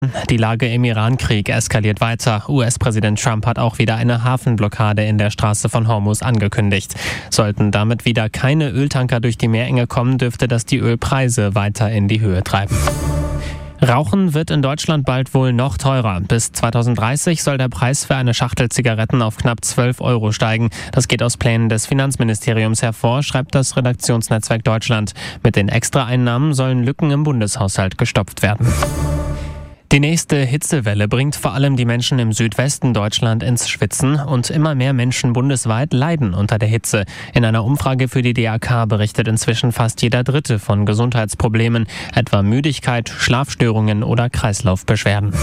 Die Lage im Iran-Krieg eskaliert weiter. US-Präsident Trump hat auch wieder eine Hafenblockade in der Straße von Hormuz angekündigt. Sollten damit wieder keine Öltanker durch die Meerenge kommen, dürfte das die Ölpreise weiter in die Höhe treiben. Rauchen wird in Deutschland bald wohl noch teurer. Bis 2030 soll der Preis für eine Schachtel Zigaretten auf knapp 12 Euro steigen. Das geht aus Plänen des Finanzministeriums hervor, schreibt das Redaktionsnetzwerk Deutschland. Mit den Extraeinnahmen sollen Lücken im Bundeshaushalt gestopft werden. Die nächste Hitzewelle bringt vor allem die Menschen im Südwesten Deutschland ins Schwitzen und immer mehr Menschen bundesweit leiden unter der Hitze. In einer Umfrage für die DAK berichtet inzwischen fast jeder Dritte von Gesundheitsproblemen, etwa Müdigkeit, Schlafstörungen oder Kreislaufbeschwerden.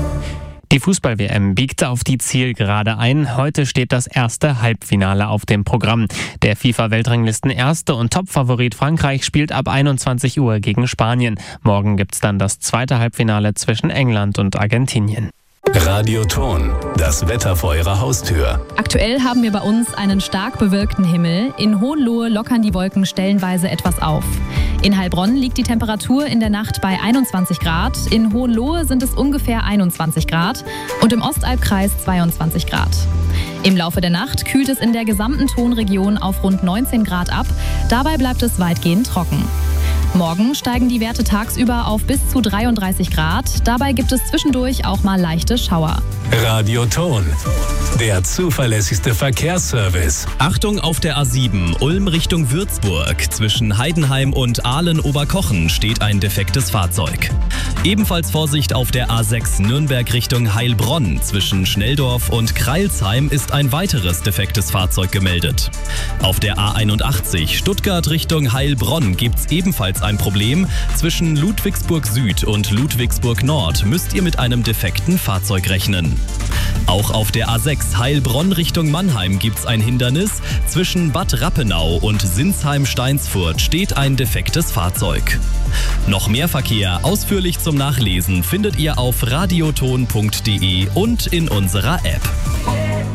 Die Fußball-WM biegt auf die Zielgerade ein. Heute steht das erste Halbfinale auf dem Programm. Der FIFA-Weltranglisten-Erste und Topfavorit Frankreich spielt ab 21 Uhr gegen Spanien. Morgen gibt's dann das zweite Halbfinale zwischen England und Argentinien. Radioton, das Wetter vor Ihrer Haustür. Aktuell haben wir bei uns einen stark bewölkten Himmel. In Hohenlohe lockern die Wolken stellenweise etwas auf. In Heilbronn liegt die Temperatur in der Nacht bei 21 Grad. In Hohenlohe sind es ungefähr 21 Grad und im Ostalbkreis 22 Grad. Im Laufe der Nacht kühlt es in der gesamten Tonregion auf rund 19 Grad ab. Dabei bleibt es weitgehend trocken. Morgen steigen die Werte tagsüber auf bis zu 33 Grad. Dabei gibt es zwischendurch auch mal leichte Schauer. Radioton, der zuverlässigste Verkehrsservice. Achtung auf der A7 Ulm Richtung Würzburg. Zwischen Heidenheim und Aalen-Oberkochen steht ein defektes Fahrzeug. Ebenfalls Vorsicht auf der A6 Nürnberg Richtung Heilbronn. Zwischen Schnelldorf und Kreilsheim ist ein weiteres defektes Fahrzeug gemeldet. Auf der A81 Stuttgart Richtung Heilbronn gibt's ebenfalls ein Problem. Zwischen Ludwigsburg Süd und Ludwigsburg Nord müsst ihr mit einem defekten Fahrzeug rechnen. Auch auf der A6 Heilbronn Richtung Mannheim gibt's ein Hindernis. Zwischen Bad Rappenau und Sinsheim-Steinsfurt steht ein defektes Fahrzeug. Noch mehr Verkehr ausführlich zum Nachlesen findet ihr auf radioton.de und in unserer App.